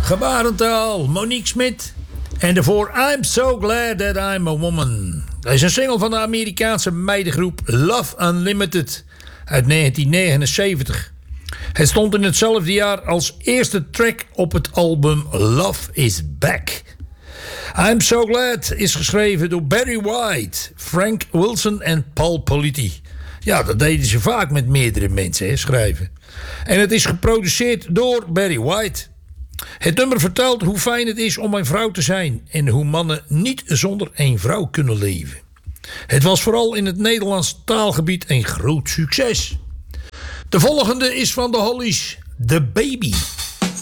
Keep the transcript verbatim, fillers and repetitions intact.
Gebarentaal, Monique Smit. En daarvoor I'm So Glad That I'm a Woman. Dat is een single van de Amerikaanse meidengroep Love Unlimited uit negentien negenenzeventig. Het stond in hetzelfde jaar als eerste track op het album Love Is Back. I'm So Glad is geschreven door Barry White, Frank Wilson en Paul Politi. Ja, dat deden ze vaak met meerdere mensen, hè, schrijven. En het is geproduceerd door Barry White. Het nummer vertelt hoe fijn het is om een vrouw te zijn en hoe mannen niet zonder een vrouw kunnen leven. Het was vooral in het Nederlands taalgebied een groot succes. De volgende is van de Hollies, The Baby.